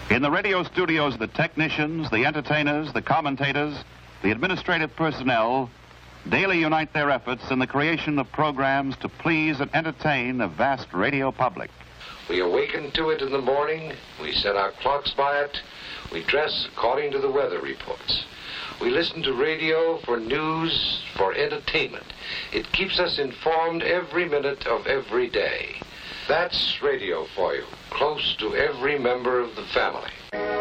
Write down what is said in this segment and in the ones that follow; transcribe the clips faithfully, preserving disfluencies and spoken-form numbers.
In the radio studios, the technicians, the entertainers, the commentators, the administrative personnel daily unite their efforts in the creation of programs to please and entertain a vast radio public. We awaken to it in the morning, we set our clocks by it, we dress according to the weather reports. We listen to radio for news, for entertainment. It keeps us informed every minute of every day. That's radio for you, close to every member of the family.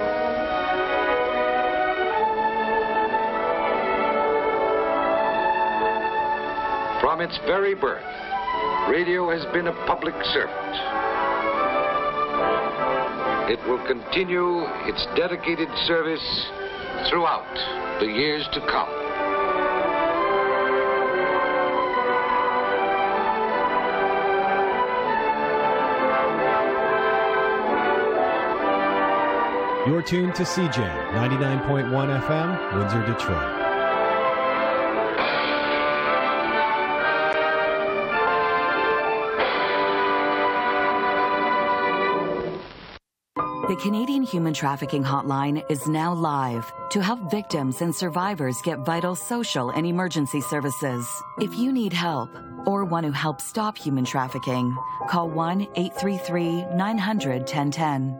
From its very birth, radio has been a public servant. It will continue its dedicated service throughout the years to come. You're tuned to C J ninety-nine point one F M, Windsor, Detroit. The Canadian Human Trafficking Hotline is now live to help victims and survivors get vital social and emergency services. If you need help or want to help stop human trafficking, call one eight three three, nine hundred, ten ten.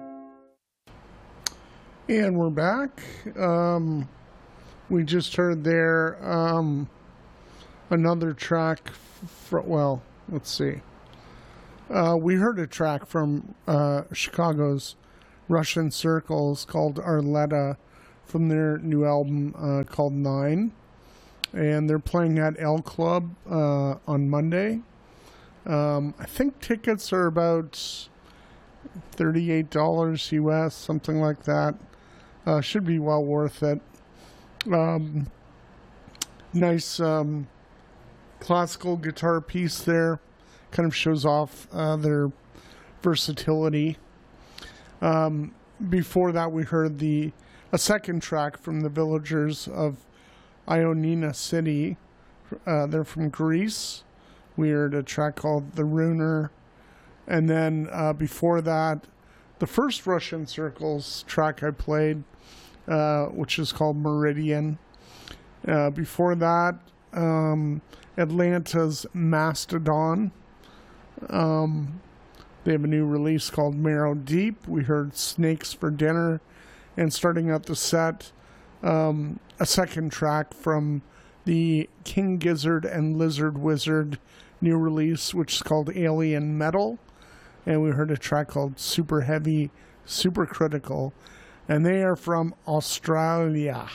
And we're back. Um, we just heard there um, another track. For, well, let's see. Uh, we heard a track from uh, Chicago's Russian Circles called Arletta from their new album uh, called Nine. And they're playing at L Club uh, on Monday. Um, I think tickets are about thirty-eight dollars U S, something like that. Uh, should be well worth it. Um, nice um, classical guitar piece there. Kind of shows off uh, their versatility. Um, before that, we heard the a second track from the Villagers of Ioannina City. Uh, they're from Greece. We heard a track called The Runer. And then uh, before that, the first Russian Circles track I played, uh, which is called Meridian. Uh, before that, um, Atlanta's Mastodon. Um, they have a new release called Marrow Deep. We heard Snakes for Dinner. And starting out the set, um, a second track from the King Gizzard and Lizard Wizard new release, which is called Alien Metal. And we heard a track called Super Heavy, Super Critical. And they are from Australia.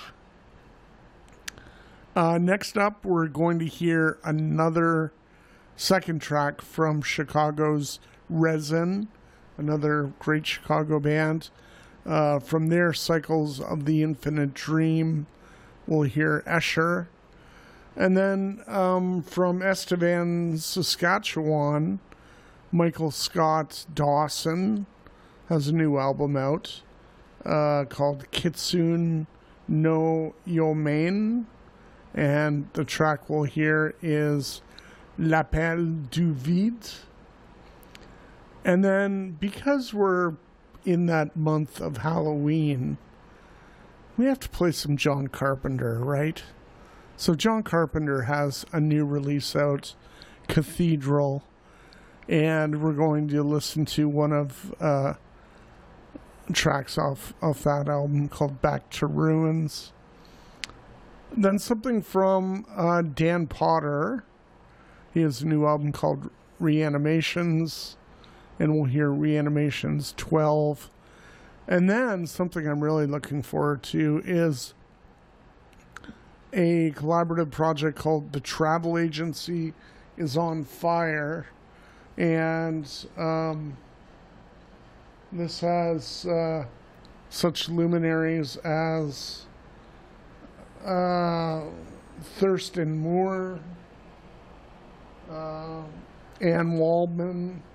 Uh, next up, we're going to hear another second track from Chicago's Resin, another great Chicago band. Uh, from their Cycles of the Infinite Dream, we'll hear Escher. And then um, from Estevan, Saskatchewan, Michael Scott Dawson has a new album out uh, called Kitsune no Yomain. And the track we'll hear is L'Appel du Vide. And then, because we're in that month of Halloween, we have to play some John Carpenter, right? So John Carpenter has a new release out, Cathedral. And we're going to listen to one of uh, tracks off, off that album called Back to Ruins. Then something from uh, Dan Potter. He has a new album called Reanimations. And we'll hear Reanimations twelve. And then something I'm really looking forward to is a collaborative project called The Travel Agency is on Fire. And um, this has uh, such luminaries as uh, Thurston Moore, uh, Anne Waldman,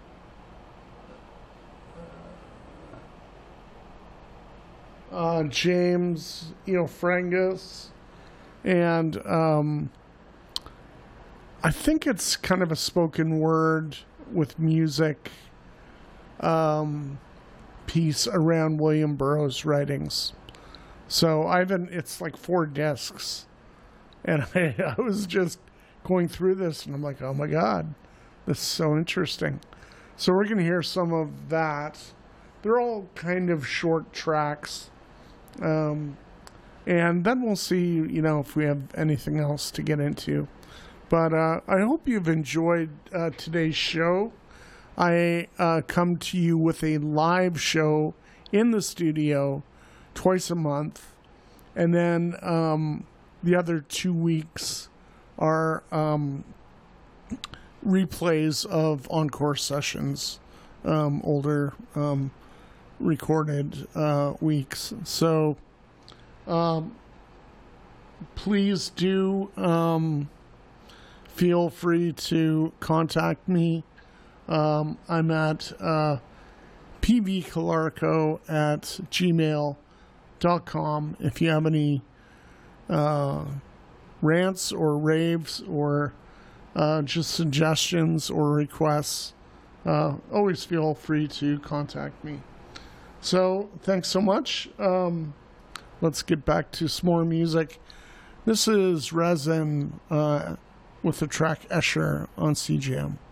uh, James Eofrangus, and um, I think it's kind of a spoken word with music um, piece around William Burroughs' writings. So I've been, it's like four discs. And I, I was just going through this, and I'm like, oh my God, this is so interesting. So we're going to hear some of that. They're all kind of short tracks. Um, and then we'll see, you know, if we have anything else to get into. But uh, I hope you've enjoyed uh, today's show. I uh, come to you with a live show in the studio twice a month. And then um, the other two weeks are um, replays of encore sessions, um, older um, recorded uh, weeks. So um, please do um, feel free to contact me. Um, I'm at uh, pvcalarco at gmail dot com if you have any uh, rants or raves or uh, just suggestions or requests. Uh, always feel free to contact me. So, thanks so much. Um, let's get back to some more music. This is Resin uh, with the track Escher on C J M.